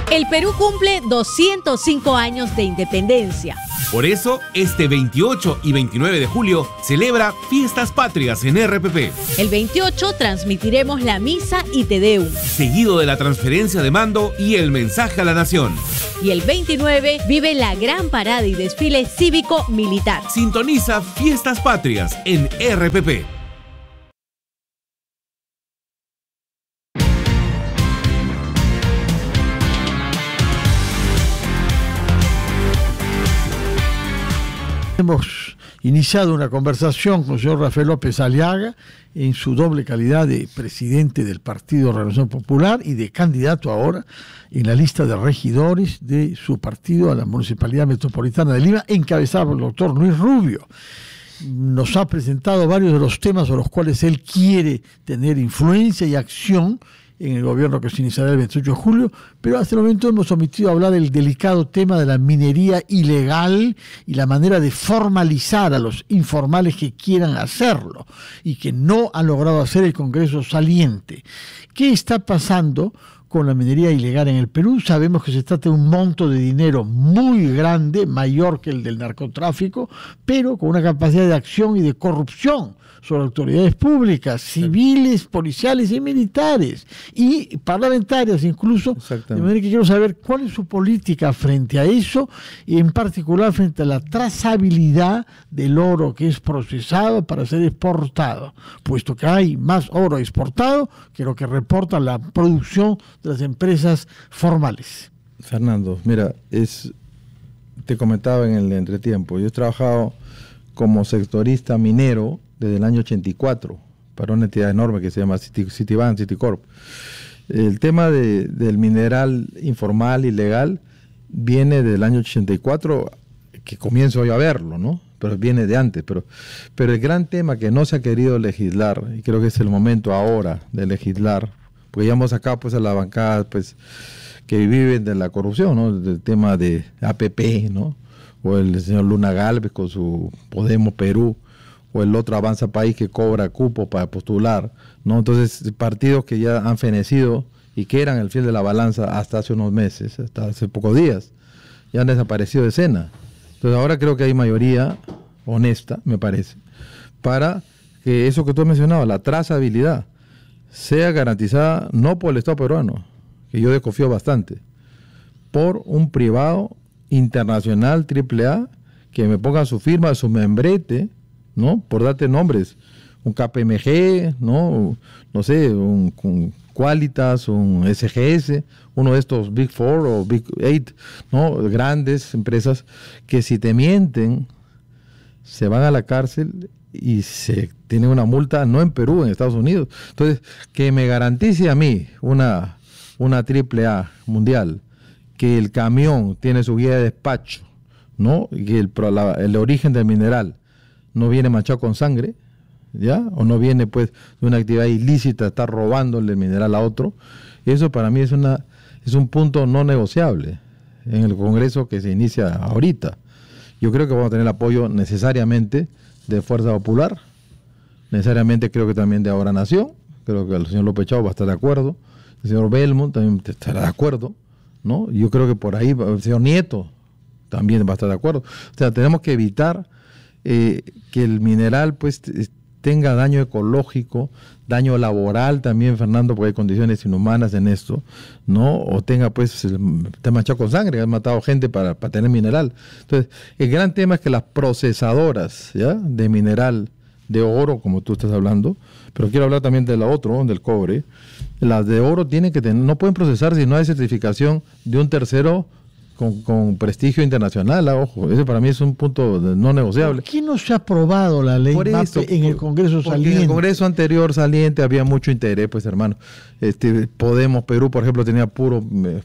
El Perú cumple 205 años de independencia. Por eso, este 28 y 29 de julio celebra Fiestas Patrias en RPP. El 28 transmitiremos la misa y Te Deum, seguido de la transferencia de mando y el mensaje a la nación. Y el 29 vive la gran parada y desfile cívico-militar. Sintoniza Fiestas Patrias en RPP. Hemos iniciado una conversación con el señor Rafael López Aliaga en su doble calidad de presidente del Partido Renovación Popular y de candidato ahora en la lista de regidores de su partido a la Municipalidad Metropolitana de Lima, encabezado por el doctor Luis Rubio. Nos ha presentado varios de los temas sobre los cuales él quiere tener influencia y acción en el gobierno que se iniciará el 28 de julio, pero hasta el momento hemos omitido hablar del delicado tema de la minería ilegal y la manera de formalizar a los informales que quieran hacerlo y que no han logrado hacer el Congreso saliente. ¿Qué está pasando con la minería ilegal en el Perú? Sabemos que se trata de un monto de dinero muy grande, mayor que el del narcotráfico, pero con una capacidad de acción y de corrupción sobre autoridades públicas, civiles, policiales y militares, y parlamentarias incluso. De manera que quiero saber cuál es su política frente a eso, y en particular frente a la trazabilidad del oro que es procesado para ser exportado, puesto que hay más oro exportado que lo que reporta la producción de las empresas formales. Fernando, mira, te comentaba en el entretiempo, yo he trabajado como sectorista minero desde el año 84 para una entidad enorme que se llama Citibank, Citicorp. El tema del mineral informal, ilegal, viene del año 84, que comienzo yo a verlo, ¿no? Pero viene de antes. Pero el gran tema que no se ha querido legislar, y creo que es el momento ahora de legislar, porque ya hemos sacado pues a la bancada pues, que viven de la corrupción, ¿no? Del tema de APP, ¿no? O el señor Luna Gálvez con su Podemos Perú, o el otro Avanza País que cobra cupo para postular, ¿no? Entonces, partidos que ya han fenecido y que eran el fiel de la balanza hasta hace unos meses, hasta hace pocos días, ya han desaparecido de escena. Entonces, ahora creo que hay mayoría honesta, me parece, para que eso que tú has mencionado, la trazabilidad, sea garantizada no por el Estado peruano, que yo desconfío bastante, por un privado internacional AAA que me ponga su firma, su membrete, ¿no? Por darte nombres, un KPMG, ¿no? No sé, un Qualitas, un SGS, uno de estos Big Four o Big Eight, ¿no? Grandes empresas que si te mienten se van a la cárcel y se tiene una multa, no en Perú, en Estados Unidos. Entonces, que me garantice a mí una AAA mundial, que el camión tiene su guía de despacho, ¿no? Y que el origen del mineral no viene manchado con sangre, ¿ya? O no viene pues de una actividad ilícita, estar robándole el mineral a otro. Eso para mí es un punto no negociable en el Congreso que se inicia ahorita. Yo creo que vamos a tener apoyo necesariamente de Fuerza Popular, necesariamente creo que también de Ahora Nación, creo que el señor López Chao va a estar de acuerdo, el señor Belmont también estará de acuerdo, ¿no? Yo creo que por ahí el señor Nieto también va a estar de acuerdo. O sea, tenemos que evitar que el mineral pues tenga daño ecológico, daño laboral también, Fernando, porque hay condiciones inhumanas en esto, ¿no? O tenga pues, te manchado con sangre, han matado gente para tener mineral. Entonces, el gran tema es que las procesadoras, ¿ya?, de mineral, de oro, como tú estás hablando, pero quiero hablar también de la otro, del cobre. Las de oro tienen que tener, no pueden procesar si no hay certificación de un tercero con prestigio internacional, ojo, ese para mí es un punto no negociable. ¿Por qué no se ha aprobado la ley MAPE en el Congreso saliente? En el Congreso anterior saliente había mucho interés, pues hermano. Podemos, Perú, por ejemplo, tenía puro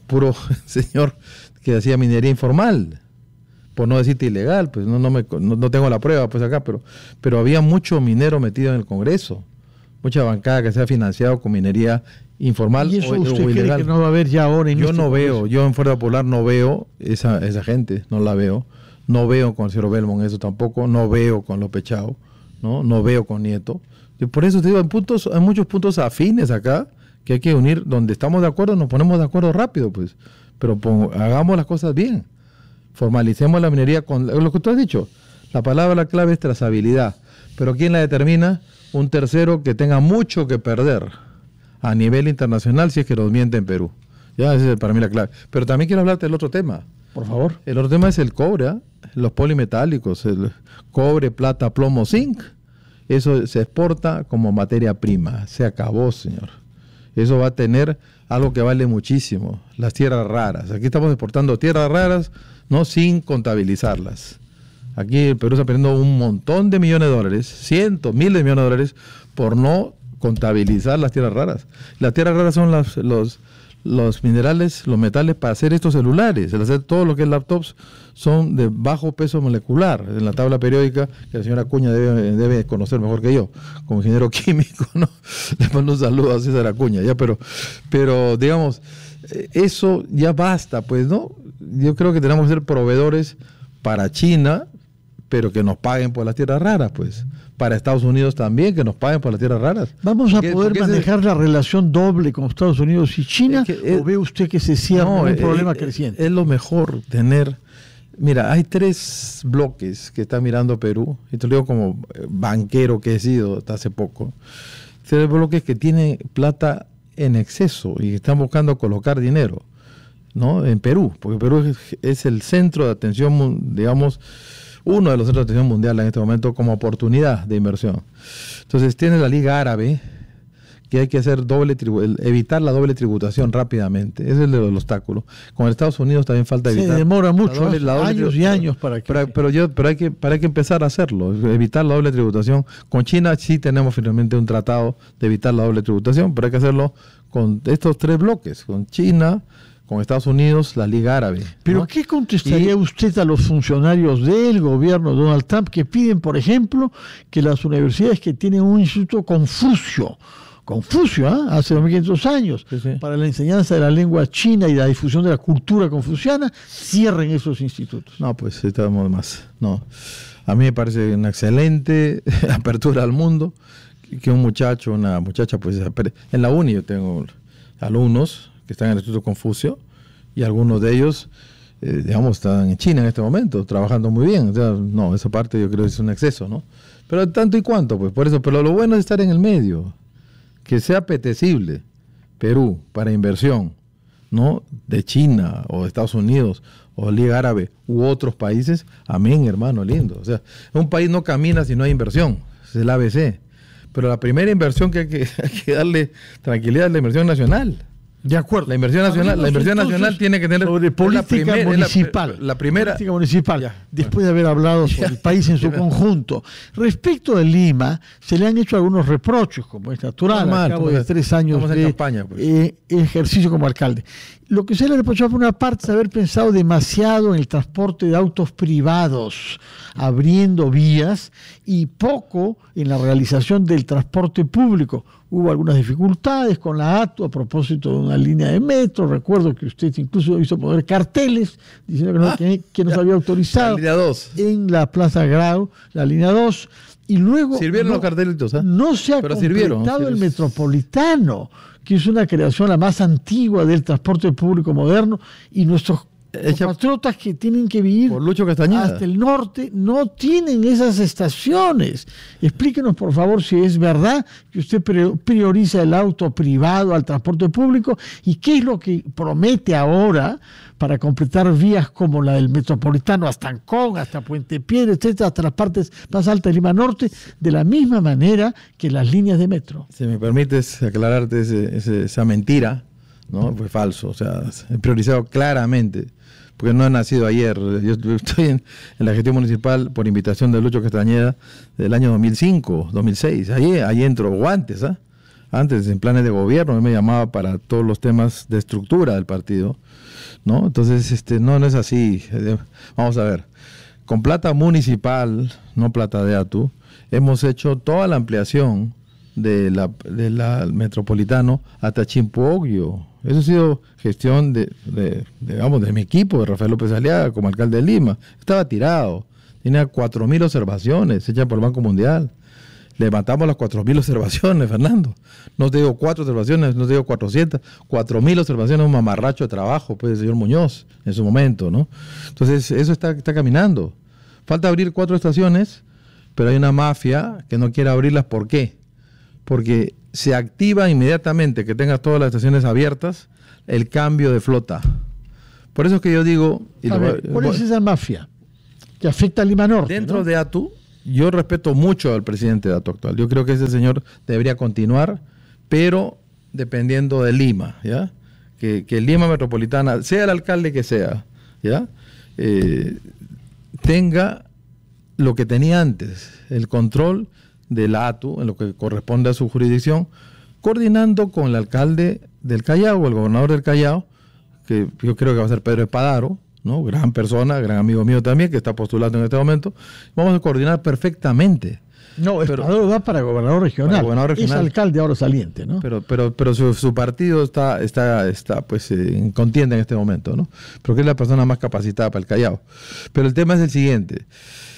señor que hacía minería informal, por no decirte ilegal, pues no tengo la prueba pues acá, pero había mucho minero metido en el Congreso, mucha bancada que se ha financiado con minería informal. ¿Y eso usted cree que no va a haber ya ahora en yo no veo, yo en Fuerza Popular no veo esa gente, no la veo. No veo con el señor Belmont eso tampoco, no veo con López Chao, no veo con Nieto. Y por eso te digo, hay muchos puntos afines acá que hay que unir, donde estamos de acuerdo, nos ponemos de acuerdo rápido, pues. pero hagamos las cosas bien. Formalicemos la minería con lo que tú has dicho. La palabra clave es trazabilidad. Pero ¿quién la determina? Un tercero que tenga mucho que perder a nivel internacional si es que nos miente en Perú. Ya, esa es para mí la clave. Pero también quiero hablarte del otro tema. Por favor. El otro tema es el cobre, los polimetálicos, el cobre, plata, plomo, zinc. Eso se exporta como materia prima. Se acabó, señor. Eso va a tener algo que vale muchísimo, las tierras raras. Aquí estamos exportando tierras raras, no sin contabilizarlas. Aquí el Perú está perdiendo un montón de millones de dólares, cientos, miles de millones de dólares, por no contabilizar las tierras raras. Las tierras raras son los minerales, los metales para hacer estos celulares. El hacer todo lo que es laptops son de bajo peso molecular. En la tabla periódica, que la señora Acuña debe conocer mejor que yo, como ingeniero químico, ¿no? Le mando un saludo a César Acuña, ya, pero digamos, eso ya basta, pues, ¿no? Yo creo que tenemos que ser proveedores para China, pero que nos paguen por las tierras raras, pues. Para Estados Unidos también, que nos paguen por las tierras raras. ¿Vamos a poder manejar la relación doble con Estados Unidos y China? ¿O ve usted que se cierra un problema creciente? Es lo mejor tener... Mira, hay 3 bloques que está mirando Perú, y te lo digo como banquero que he sido hasta hace poco. 3 bloques que tienen plata en exceso y que están buscando colocar dinero, ¿no? En Perú, porque Perú es el centro de atención, digamos, uno de los centros de atención mundial en este momento como oportunidad de inversión. Entonces tiene la Liga Árabe, que hay que hacer evitar la doble tributación rápidamente. Ese es el obstáculo. Con Estados Unidos también falta evitar. Se demora mucho, años y años para que... Pero hay que empezar a hacerlo, evitar la doble tributación. Con China sí tenemos finalmente un tratado de evitar la doble tributación, pero hay que hacerlo con estos 3 bloques, con China, con Estados Unidos, la Liga Árabe, ¿no? ¿Pero qué contestaría usted a los funcionarios del gobierno de Donald Trump que piden, por ejemplo, que las universidades que tienen un instituto Confucio, hace 2500 años, para la enseñanza de la lengua china y la difusión de la cultura confuciana, cierren esos institutos? No, pues estamos más. No. A mí me parece una excelente apertura al mundo, que un muchacho, una muchacha, pues en la uni yo tengo alumnos que están en el Instituto Confucio, y algunos de ellos, digamos, están en China en este momento, trabajando muy bien. O sea, no, esa parte yo creo que es un exceso, ¿no? Pero tanto y cuanto, pues, por eso. Pero lo bueno es estar en el medio, que sea apetecible Perú para inversión, ¿no? De China, o de Estados Unidos, o Liga Árabe, u otros países. Amén, hermano, lindo. O sea, un país no camina si no hay inversión, es el ABC. Pero la primera inversión que hay que darle tranquilidad es la inversión nacional. De acuerdo. La inversión nacional tiene que tener sobre política municipal. La primera política municipal, después de haber hablado sobre el país en su conjunto. Respecto de Lima, se le han hecho algunos reproches, como es natural, al cabo de 3 años de campaña, pues, ejercicio como alcalde. Lo que se le reprochó por una parte es haber pensado demasiado en el transporte de autos privados, abriendo vías, y poco en la realización del transporte público. Hubo algunas dificultades con la ATU a propósito de una línea de metro. Recuerdo que usted incluso hizo poner carteles diciendo que no se había autorizado. La línea 2. En la Plaza Grau, la línea 2. Y luego sirvieron los cartelitos, ¿eh? No se ha completado el metropolitano, que es una creación la más antigua del transporte público moderno, y nuestros compatriotas que tienen que vivir por Lucho Castañeda hasta el norte no tienen esas estaciones. Explíquenos, por favor, si es verdad que usted prioriza el auto privado al transporte público, y qué es lo que promete ahora para completar vías como la del metropolitano hasta Ancón, hasta Puente Piedra, etcétera, hasta las partes más altas de Lima Norte, de la misma manera que las líneas de metro. Si me permites aclararte esa mentira, ¿no? Fue falso. O sea, he priorizado claramente, porque no he nacido ayer. Yo estoy en la gestión municipal por invitación de Lucho Castañeda del año 2005, 2006. Ahí entro, o antes, antes en planes de gobierno, él me llamaba para todos los temas de estructura del partido, ¿no? Entonces, no es así. Vamos a ver, con plata municipal, no plata de ATU, hemos hecho toda la ampliación de la metropolitano hasta Chimpoguio. Eso ha sido gestión de mi equipo, de Rafael López Aliaga, como alcalde de Lima. Estaba tirado, tenía 4.000 observaciones hechas por el Banco Mundial. levantamos las 4.000 observaciones, Fernando. No te digo 4 observaciones, no te digo 400, 4.000 observaciones, un mamarracho de trabajo, pues, el señor Muñoz, en su momento, ¿no? Entonces, eso está caminando. Falta abrir 4 estaciones, pero hay una mafia que no quiere abrirlas. ¿Por qué? Porque se activa inmediatamente que tengas todas las estaciones abiertas el cambio de flota. Por eso es que yo digo... ¿Cuál es esa mafia que afecta a Lima Norte? Dentro, ¿no?, de ATU, yo respeto mucho al presidente de ATU actual. Yo creo que ese señor debería continuar, pero dependiendo de Lima, ¿ya? Que Lima Metropolitana, sea el alcalde que sea, ¿ya? Tenga lo que tenía antes, el control de la ATU en lo que corresponde a su jurisdicción, coordinando con el alcalde del Callao o el gobernador del Callao, que yo creo que va a ser Pedro Espadaro, ¿no? Gran persona, gran amigo mío también, que está postulando en este momento. Vamos a coordinar perfectamente. No, Espadaro va para gobernador regional. Es alcalde ahora saliente, ¿no? Pero su partido está pues en contienda en este momento, ¿no? Porque es la persona más capacitada para el Callao. Pero el tema es el siguiente.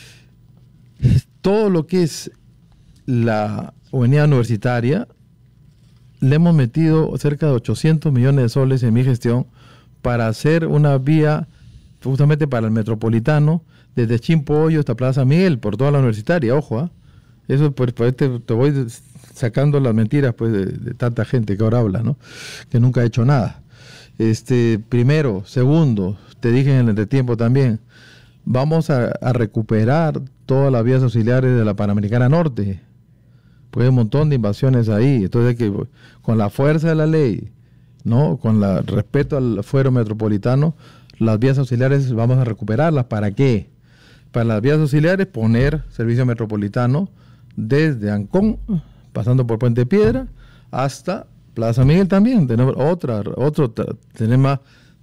Todo lo que es la unidad universitaria, le hemos metido cerca de 800 millones de soles en mi gestión para hacer una vía justamente para el metropolitano, desde Chimpoyo hasta Plaza Miguel, por toda la universitaria, ojo, eso pues te voy sacando las mentiras pues de tanta gente que ahora habla, ¿no? Que nunca ha hecho nada. Primero, segundo, te dije en el entretiempo también, vamos a recuperar todas las vías auxiliares de la Panamericana Norte, pues hay un montón de invasiones ahí, entonces que con la fuerza de la ley, ¿no? Con el respeto al fuero metropolitano, las vías auxiliares vamos a recuperarlas. ¿Para qué? Para las vías auxiliares poner servicio metropolitano desde Ancón, pasando por Puente Piedra, hasta Plaza Miguel también. Tenemos otro tema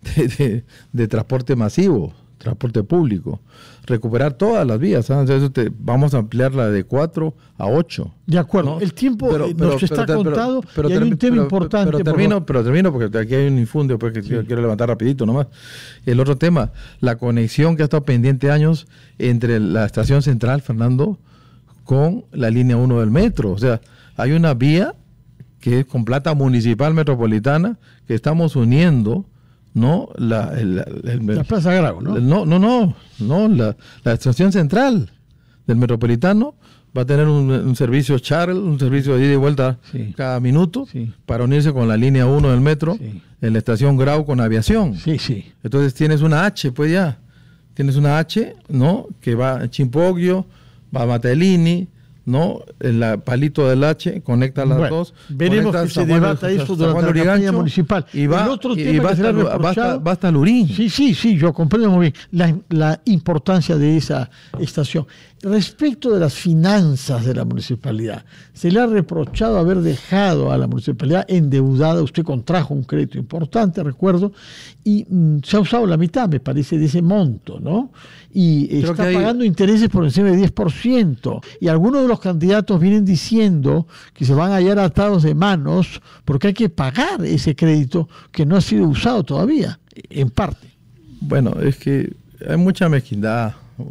de transporte masivo, transporte público. Recuperar todas las vías, vamos a ampliarla de 4 a 8. De acuerdo, ¿no? El tiempo nos está contado y hay un tema importante. Pero termino porque aquí hay un infundio pues, que quiero levantar rapidito nomás. El otro tema, la conexión que ha estado pendiente años entre la estación central, Fernando, con la línea 1 del metro. O sea, hay una vía que es con plata municipal metropolitana que estamos uniendo, ¿no? La Plaza Grau, ¿no? La estación central del metropolitano va a tener un servicio shuttle, un servicio de ida y vuelta cada minuto para unirse con la línea 1 del metro en la estación Grau con aviación. Entonces tienes una H, pues ya. Tienes una H, ¿no? Que va a Chimpogio, va a Matelini, ¿no? El palito del H conecta las dos. Veremos que se debata eso durante la campaña municipal. Y va hasta Lurín. Sí, yo comprendo muy bien la importancia de esa estación. Respecto de las finanzas de la municipalidad, se le ha reprochado haber dejado a la municipalidad endeudada. Usted contrajo un crédito importante, recuerdo, y se ha usado la mitad, me parece, de ese monto, ¿no? Y está pagando intereses por encima del 10%. Y algunos de los candidatos vienen diciendo que se van a hallar atados de manos porque hay que pagar ese crédito que no ha sido usado todavía, en parte. Bueno, es que hay mucha mezquindad.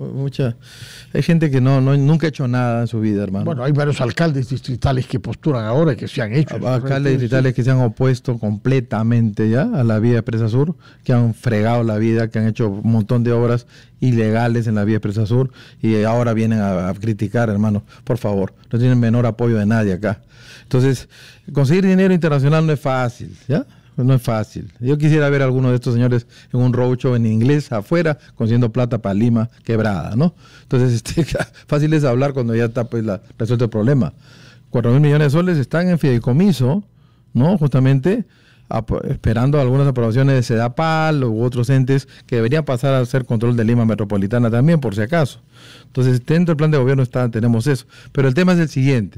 Hay gente que nunca ha hecho nada en su vida, hermano. Bueno, hay varios alcaldes distritales que postulan ahora, que se han hecho. Alcaldes distritales que se han opuesto completamente ya a la vía Expresa Sur, que han fregado la vida, que han hecho un montón de obras ilegales en la vía Expresa Sur y ahora vienen a criticar, hermano. Por favor, no tienen menor apoyo de nadie acá. Entonces, conseguir dinero internacional no es fácil, ¿ya? No es fácil. Yo quisiera ver a alguno de estos señores en un roadshow en inglés afuera consiguiendo plata para Lima quebrada, ¿no? Entonces, fácil es hablar cuando ya está pues resuelto el problema. 4.000 millones de soles están en fideicomiso, ¿no? Justamente esperando algunas aprobaciones de SEDAPAL u otros entes que deberían pasar a ser control de Lima Metropolitana también, por si acaso. Entonces, dentro del plan de gobierno tenemos eso. Pero el tema es el siguiente.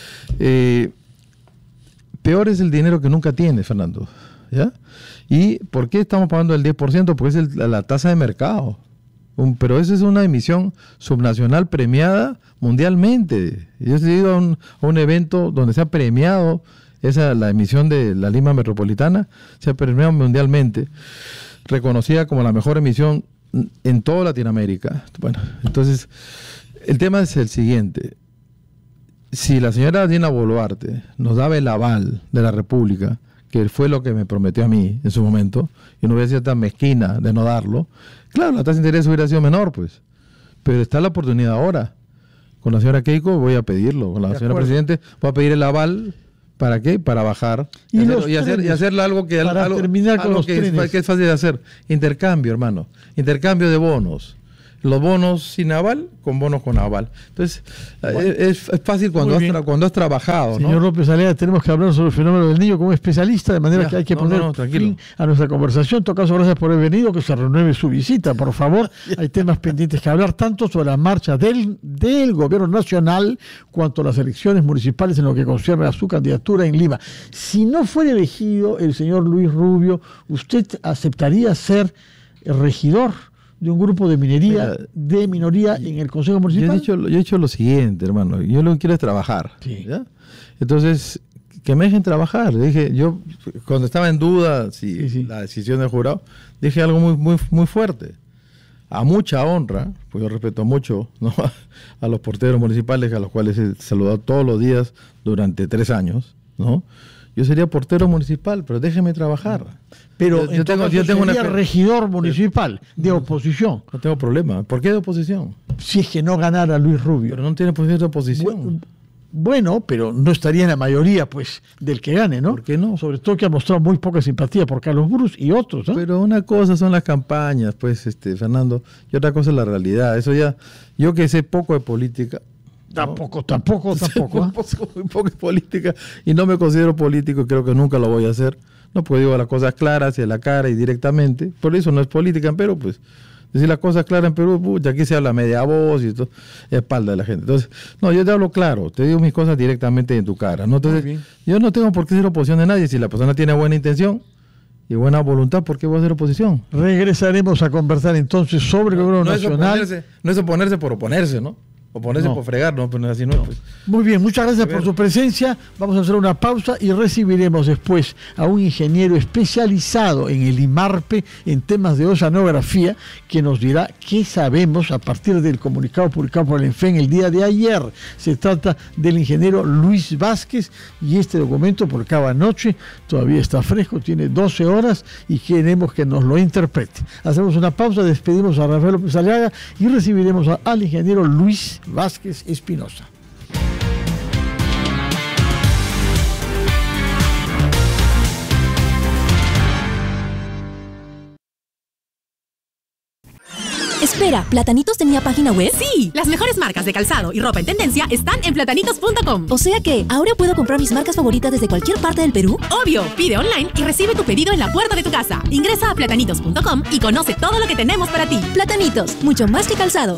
Peor es el dinero que nunca tienes, Fernando, ¿ya? ¿Y por qué estamos pagando el 10%? Porque es la tasa de mercado. Pero esa es una emisión subnacional premiada mundialmente. Yo he ido a un evento donde se ha premiado la emisión de la Lima Metropolitana, se ha premiado mundialmente, reconocida como la mejor emisión en toda Latinoamérica. Bueno, entonces, el tema es el siguiente. si la señora Dina Boluarte nos daba el aval de la República, que fue lo que me prometió a mí en su momento, y no hubiera sido tan mezquina de no darlo, claro, la tasa de interés hubiera sido menor, pues. Pero está la oportunidad ahora. Con la señora Keiko voy a pedirlo, con la señora Presidente voy a pedir el aval. ¿Para qué? Para bajar y hacerle algo que, que es fácil de hacer. Intercambio, hermano. Intercambio de bonos. Los bonos sin aval con bonos con aval. Entonces, es fácil cuando has trabajado. Señor, ¿no? López Aliaga, tenemos que hablar sobre el fenómeno del niño como especialista, de manera que hay que poner fin a nuestra conversación. En todo caso, gracias por haber venido, que se renueve su visita, por favor. Hay temas pendientes que hablar, tanto sobre la marcha del gobierno nacional, cuanto a las elecciones municipales en lo que concierne a su candidatura en Lima. Si no fuera elegido el señor Luis Rubio, ¿usted aceptaría ser regidor de un grupo de minoría en el Consejo Municipal? Yo he dicho lo siguiente, hermano. Yo lo que quiero es trabajar. Sí. ¿Ya? Entonces, que me dejen trabajar. Dije, yo, cuando estaba en duda la decisión del jurado, dije algo muy fuerte. A mucha honra, pues yo respeto mucho, ¿no?, a los porteros municipales, a los cuales he saludado todos los días durante 3 años, ¿no? Yo sería portero municipal, pero déjeme trabajar. Pero yo tengo sería regidor municipal de oposición. No tengo problema. ¿Por qué de oposición? Si es que no ganara Luis Rubio. Pero no tiene posición de oposición. Bueno, pero no estaría en la mayoría, pues, del que gane, ¿no? ¿Por qué no? Sobre todo que ha mostrado muy poca simpatía por Carlos Burus y otros, ¿no? Pero una cosa son las campañas, pues, Fernando, y otra cosa es la realidad. Eso ya, yo que sé poco de política. Tampoco. Muy poco de política, y no me considero político, creo que nunca lo voy a hacer. No, pues digo las cosas claras y a la cara y directamente. Por eso no es política en Perú, pues. Decir las cosas claras en Perú, aquí se habla media voz y todo, espalda de la gente. Entonces, no, yo te hablo claro, te digo mis cosas directamente en tu cara, ¿no? Entonces, yo no tengo por qué ser oposición de nadie. Si la persona tiene buena intención y buena voluntad, ¿por qué voy a ser oposición? Regresaremos a conversar entonces sobre el gobierno nacional. No es oponerse por oponerse, ¿no? Oponerse por fregar, ¿no? Pero así no. Pues. Muy bien, muchas gracias por su presencia. Vamos a hacer una pausa y recibiremos después a un ingeniero especializado en el IMARPE en temas de oceanografía, que nos dirá qué sabemos a partir del comunicado publicado por el ENFEN el día de ayer. Se trata del ingeniero Luis Vázquez, y este documento, por cada noche, todavía está fresco, tiene 12 horas y queremos que nos lo interprete. Hacemos una pausa, despedimos a Rafael López Aliaga y recibiremos al ingeniero Luis Vázquez Espinosa. Espera, ¿Platanitos tenía página web? Sí, las mejores marcas de calzado y ropa en tendencia están en platanitos.com. O sea que, ¿ahora puedo comprar mis marcas favoritas desde cualquier parte del Perú? Obvio, pide online y recibe tu pedido en la puerta de tu casa. Ingresa a platanitos.com y conoce todo lo que tenemos para ti. Platanitos, mucho más que calzado.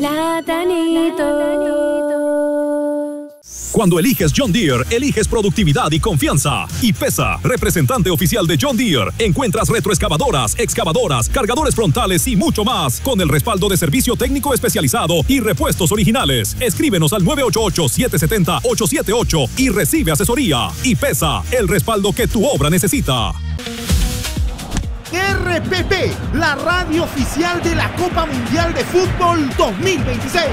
Cuando eliges John Deere, eliges productividad y confianza. Y IPESA, representante oficial de John Deere, encuentras retroexcavadoras, excavadoras, cargadores frontales y mucho más, con el respaldo de servicio técnico especializado y repuestos originales. Escríbenos al 988-770-878 y recibe asesoría. IPESA, el respaldo que tu obra necesita. RPP, la radio oficial de la Copa Mundial de Fútbol 2026.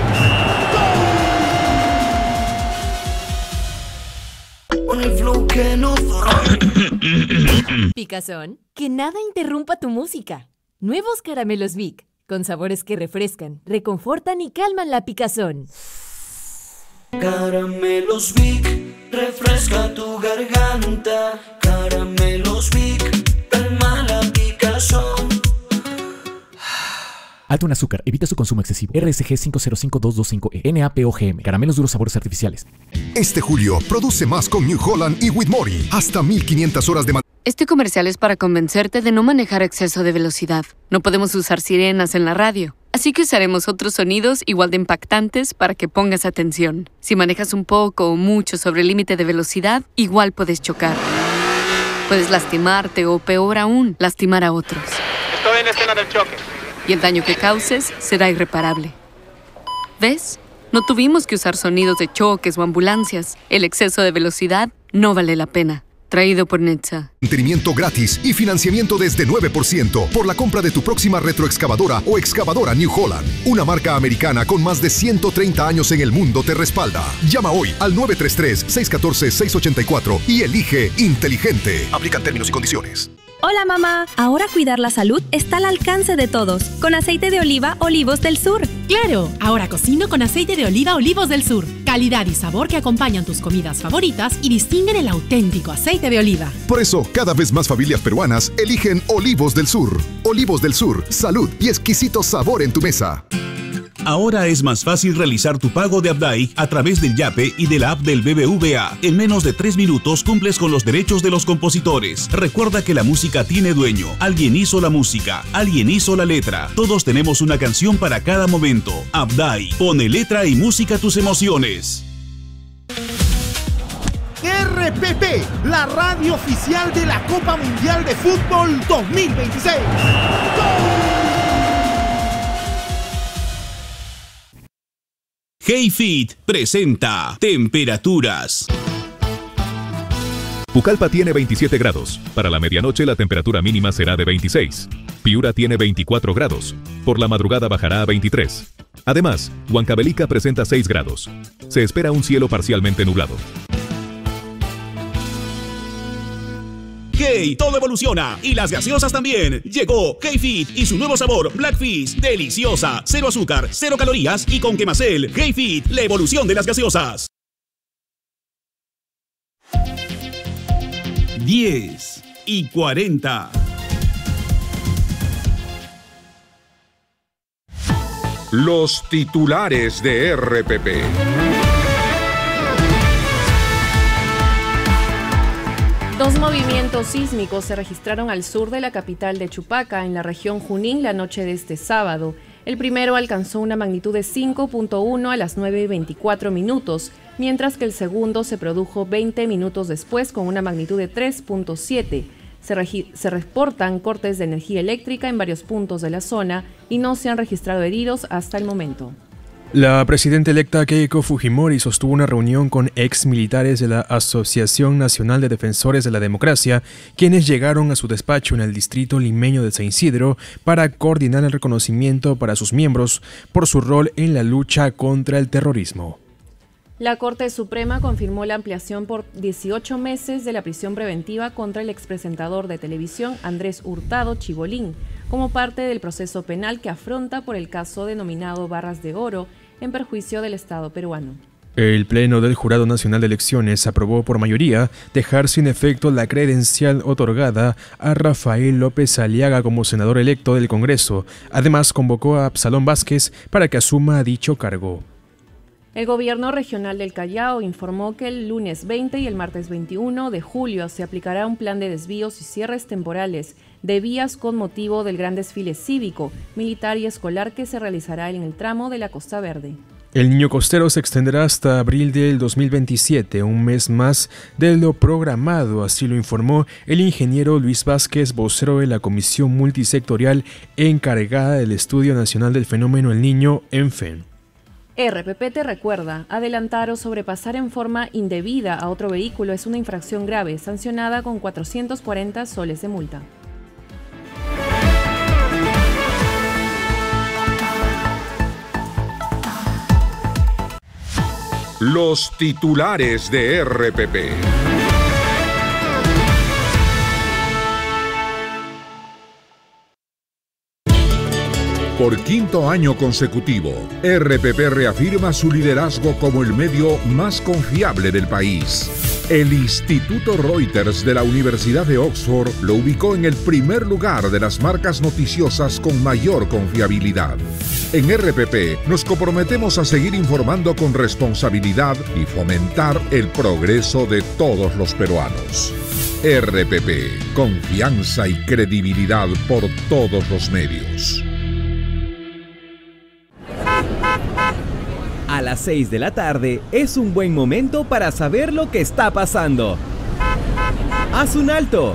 Picazón, que nada interrumpa tu música. Nuevos caramelos Vic, con sabores que refrescan, reconfortan y calman la picazón. Caramelos Vic, refresca tu garganta. Caramelos Vic, calma la picazón. Alto en azúcar, evita su consumo excesivo. RSG 505225E, NAPOGM, caramelos duros, sabores artificiales. Este julio, produce más con New Holland y Whitmore. Hasta 1500 horas de Este comercial es para convencerte de no manejar a exceso de velocidad. No podemos usar sirenas en la radio, así que usaremos otros sonidos igual de impactantes para que pongas atención. Si manejas un poco o mucho sobre el límite de velocidad, igual puedes chocar. Puedes lastimarte o, peor aún, lastimar a otros. Estoy en la escena del choque. Y el daño que causes será irreparable. ¿Ves? No tuvimos que usar sonidos de choques o ambulancias. El exceso de velocidad no vale la pena. traído por Netza. Mantenimiento gratis y financiamiento desde 9% por la compra de tu próxima retroexcavadora o excavadora New Holland. Una marca americana con más de 130 años en el mundo te respalda. Llama hoy al 933-614-684 y elige inteligente. Aplican términos y condiciones. Hola mamá, ahora cuidar la salud está al alcance de todos, con aceite de oliva Olivos del Sur. ¡Claro! Ahora cocino con aceite de oliva Olivos del Sur. Calidad y sabor que acompañan tus comidas favoritas y distinguen el auténtico aceite de oliva. Por eso, cada vez más familias peruanas eligen Olivos del Sur. Olivos del Sur, salud y exquisito sabor en tu mesa. Ahora es más fácil realizar tu pago de Abdai a través del Yape y de la app del BBVA. En menos de 3 minutos cumples con los derechos de los compositores. Recuerda que la música tiene dueño. Alguien hizo la música, alguien hizo la letra. Todos tenemos una canción para cada momento. Abdai, pone letra y música a tus emociones. RPP, la radio oficial de la Copa Mundial de Fútbol 2026. HeyFit presenta temperaturas. Pucallpa tiene 27 grados. Para la medianoche la temperatura mínima será de 26. Piura tiene 24 grados. Por la madrugada bajará a 23. Además, Huancavelica presenta 6 grados. Se espera un cielo parcialmente nublado. ¡Hey! Todo evoluciona y las gaseosas también. Llegó HeyFit y su nuevo sabor Black Fizz. Deliciosa, 0 azúcar, 0 calorías y con Quemacel. HeyFit, la evolución de las gaseosas. 10:40. Los titulares de RPP. Dos movimientos sísmicos se registraron al sur de la capital de Chupaca, en la región Junín, la noche de este sábado. El primero alcanzó una magnitud de 5.1 a las 9:24 minutos, mientras que el segundo se produjo 20 minutos después con una magnitud de 3.7. Se reportan cortes de energía eléctrica en varios puntos de la zona y no se han registrado heridos hasta el momento. La presidenta electa Keiko Fujimori sostuvo una reunión con ex militares de la Asociación Nacional de Defensores de la Democracia, quienes llegaron a su despacho en el distrito limeño de San Isidro para coordinar el reconocimiento para sus miembros por su rol en la lucha contra el terrorismo. La Corte Suprema confirmó la ampliación por 18 meses de la prisión preventiva contra el expresentador de televisión Andrés Hurtado Chibolín, como parte del proceso penal que afronta por el caso denominado Barras de Oro, en perjuicio del Estado peruano. El Pleno del Jurado Nacional de Elecciones aprobó por mayoría dejar sin efecto la credencial otorgada a Rafael López Aliaga como senador electo del Congreso. Además, convocó a Absalón Vázquez para que asuma dicho cargo. El gobierno regional del Callao informó que el lunes 20 y el martes 21 de julio se aplicará un plan de desvíos y cierres temporales de vías con motivo del gran desfile cívico, militar y escolar que se realizará en el tramo de la Costa Verde. El Niño Costero se extenderá hasta abril del 2027, un mes más de lo programado, así lo informó el ingeniero Luis Vázquez, vocero de la Comisión Multisectorial encargada del Estudio Nacional del Fenómeno El Niño, ENFEN. RPP te recuerda, adelantar o sobrepasar en forma indebida a otro vehículo es una infracción grave, sancionada con 440 soles de multa. Los titulares de RPP. Por quinto año consecutivo, RPP reafirma su liderazgo como el medio más confiable del país. El Instituto Reuters de la Universidad de Oxford lo ubicó en el primer lugar de las marcas noticiosas con mayor confiabilidad. En RPP nos comprometemos a seguir informando con responsabilidad y fomentar el progreso de todos los peruanos. RPP, confianza y credibilidad por todos los medios. A las 6 de la tarde es un buen momento para saber lo que está pasando. Haz un alto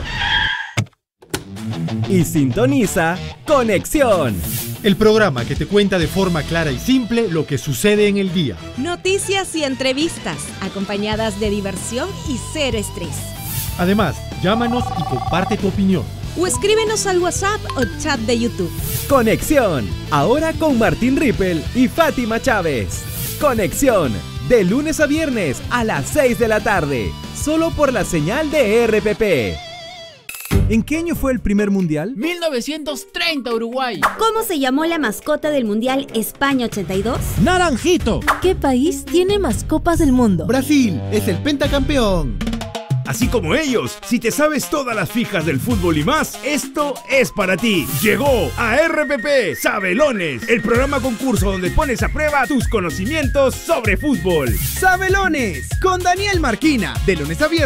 y sintoniza Conexión, el programa que te cuenta de forma clara y simple lo que sucede en el día. Noticias y entrevistas, acompañadas de diversión y cero estrés. Además, llámanos y comparte tu opinión. O escríbenos al WhatsApp o chat de YouTube. Conexión, ahora con Martín Rippel y Fátima Chávez. Conexión, de lunes a viernes a las 6 de la tarde, solo por la señal de RPP. ¿En qué año fue el primer mundial? 1930, Uruguay. ¿Cómo se llamó la mascota del mundial España 82? ¡Naranjito! ¿Qué país tiene más copas del mundo? Brasil es el pentacampeón. Así como ellos, si te sabes todas las fijas del fútbol y más, esto es para ti. Llegó a RPP Sabelones, el programa concurso donde pones a prueba tus conocimientos sobre fútbol. Sabelones con Daniel Marquina, de lunes a viernes.